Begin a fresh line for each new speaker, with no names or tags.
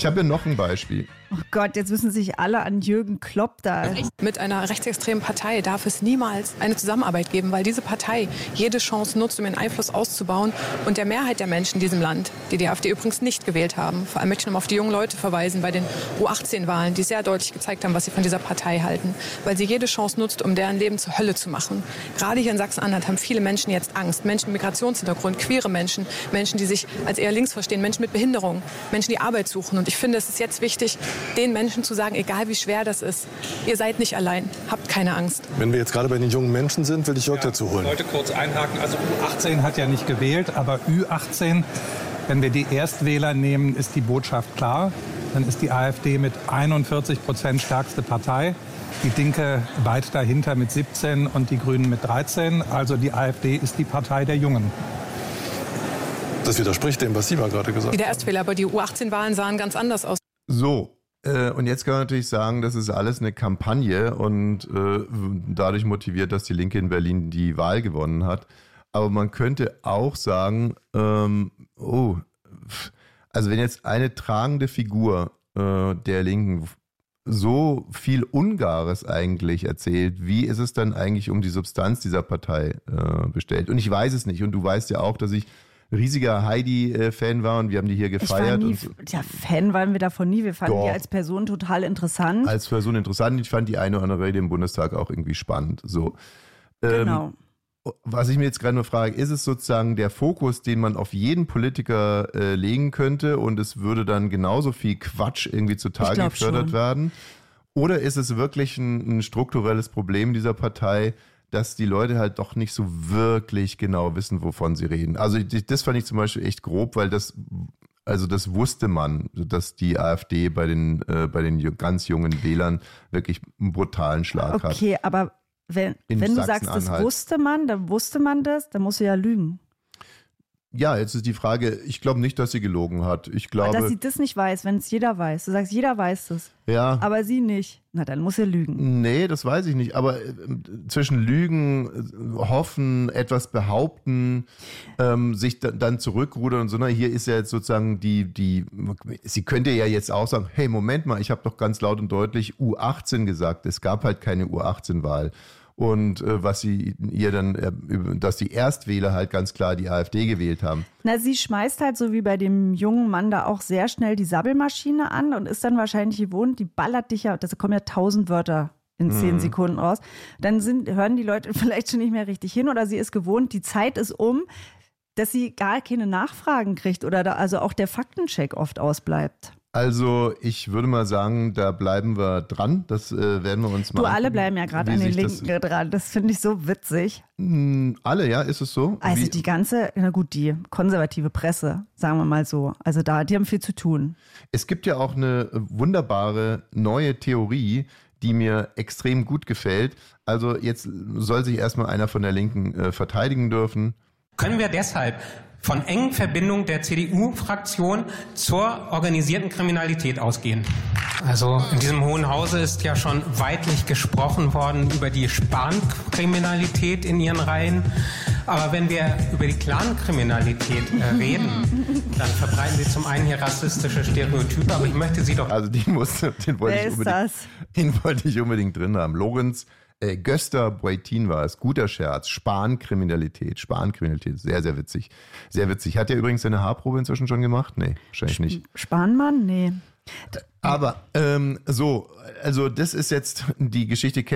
Ich habe ja noch ein Beispiel.
Oh Gott, jetzt müssen sich alle an Jürgen Klopp da...
Mit einer rechtsextremen Partei darf es niemals eine Zusammenarbeit geben, weil diese Partei jede Chance nutzt, um ihren Einfluss auszubauen. Und der Mehrheit der Menschen in diesem Land, die die AfD übrigens nicht gewählt haben, vor allem möchte ich noch auf die jungen Leute verweisen bei den U18-Wahlen, die sehr deutlich gezeigt haben, was sie von dieser Partei halten, weil sie jede Chance nutzt, um deren Leben zur Hölle zu machen. Gerade hier in Sachsen-Anhalt haben viele Menschen jetzt Angst. Menschen mit Migrationshintergrund, queere Menschen, Menschen, die sich als eher links verstehen, Menschen mit Behinderung, Menschen, die Arbeit suchen. Und ich finde, es ist jetzt wichtig, den Menschen zu sagen, egal wie schwer das ist, ihr seid nicht allein, habt keine Angst.
Wenn wir jetzt gerade bei den jungen Menschen sind, will ich Jörg dazu holen.
Ich wollte kurz einhaken, also U18 hat ja nicht gewählt, aber Ü18, wenn wir die Erstwähler nehmen, ist die Botschaft klar. Dann ist die AfD mit 41% stärkste Partei, die Linke weit dahinter mit 17 und die Grünen mit 13. Also die AfD ist die Partei der Jungen.
Das widerspricht dem, was Sie mal gerade gesagt haben.
Die der Erstwähler, aber die U18-Wahlen sahen ganz anders aus.
So, und jetzt kann man natürlich sagen, das ist alles eine Kampagne und dadurch motiviert, dass die Linke in Berlin die Wahl gewonnen hat. Aber man könnte auch sagen, also wenn jetzt eine tragende Figur der Linken so viel Ungares eigentlich erzählt, wie ist es dann eigentlich um die Substanz dieser Partei bestellt? Und ich weiß es nicht. Und du weißt ja auch, dass ich riesiger Heidi-Fan war und wir haben die hier gefeiert.
Fan waren wir davon nie. Wir fanden die als Person total interessant.
Als Person interessant. Ich fand die eine oder andere Rede im Bundestag auch irgendwie spannend. So.
Genau.
Was ich mir jetzt gerade nur frage, ist es sozusagen der Fokus, den man auf jeden Politiker legen könnte und es würde dann genauso viel Quatsch irgendwie zutage gefördert werden? Oder ist es wirklich ein strukturelles Problem dieser Partei, dass die Leute halt doch nicht so wirklich genau wissen, wovon sie reden? Also das fand ich zum Beispiel echt grob, weil das wusste man, dass die AfD bei den ganz jungen Wählern wirklich einen brutalen Schlag hat.
Okay, aber wenn du sagst, das wusste man, dann wusste man das, dann musst du ja lügen.
Ja, jetzt ist die Frage, ich glaube nicht, dass sie gelogen hat. Ich glaube,
dass sie das nicht weiß, wenn es jeder weiß. Du sagst, jeder weiß das.
Ja.
Aber sie nicht. Na, dann muss sie lügen.
Nee, das weiß ich nicht. Aber zwischen Lügen, Hoffen, etwas behaupten, sich dann zurückrudern und so, na, hier ist ja jetzt sozusagen sie könnte ja jetzt auch sagen, hey, Moment mal, ich habe doch ganz laut und deutlich U18 gesagt. Es gab halt keine U18-Wahl. Und was sie ihr dann, dass die Erstwähler halt ganz klar die AfD gewählt haben.
Na, sie schmeißt halt so wie bei dem jungen Mann da auch sehr schnell die Sabbelmaschine an und ist dann wahrscheinlich gewohnt, die ballert dich ja, das kommen ja 1000 Wörter in 10 Sekunden raus. Dann hören die Leute vielleicht schon nicht mehr richtig hin oder sie ist gewohnt, die Zeit ist um, dass sie gar keine Nachfragen kriegt oder also auch der Faktencheck oft ausbleibt.
Also ich würde mal sagen, da bleiben wir dran. Das werden wir uns mal.
Du, alle bleiben ja gerade an den Linken dran. Das finde ich so witzig.
Alle, ja? Ist es so?
Also die die konservative Presse, sagen wir mal so. Also die haben viel zu tun.
Es gibt ja auch eine wunderbare neue Theorie, die mir extrem gut gefällt. Also jetzt soll sich erstmal einer von der Linken verteidigen dürfen.
Können wir deshalb von engen Verbindungen der CDU-Fraktion zur organisierten Kriminalität ausgehen? Also in diesem Hohen Hause ist ja schon weidlich gesprochen worden über die Spahn-Kriminalität in ihren Reihen. Aber wenn wir über die Clan-Kriminalität reden, dann verbreiten Sie zum einen hier rassistische Stereotype, aber ich möchte Sie doch...
Also den wollte ich unbedingt drin haben. Lorenz Göster Beutin war es. Guter Scherz. Spahn-Kriminalität. Sehr, sehr witzig. Sehr witzig. Hat er übrigens seine Haarprobe inzwischen schon gemacht? Nee, wahrscheinlich nicht.
Spahnmann? Nee.
Aber also das ist jetzt die Geschichte.